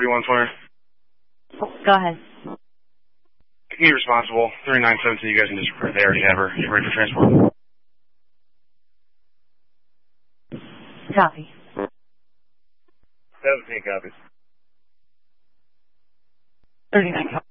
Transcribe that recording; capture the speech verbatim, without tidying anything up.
thirty-one twenty. Go ahead. Be responsible. thirty-nine seventeen, you guys can just, they already have her. Get ready for transport. Copy. seventeen copies. thirty-nine copies.